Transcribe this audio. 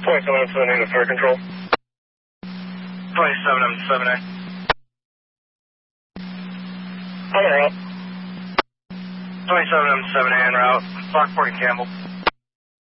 27 to Fire Control. 27, I'm 7A. On the route. 27, I'm 7A en route. Lockport and Campbell.